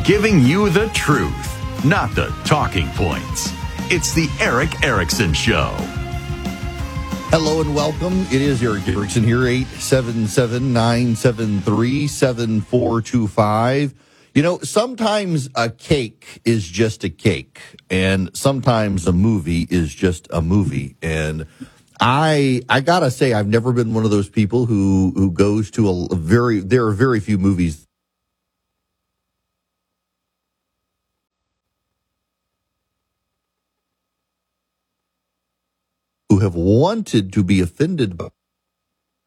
giving you the truth, not the talking points. It's the Erick Erickson Show. Hello and welcome. It is Erick Erickson here, 877-973-7425. You know, sometimes a cake is just a cake, and sometimes a movie is just a movie. And I gotta say, I've never been one of those people who goes to there are very few movies who have wanted to be offended by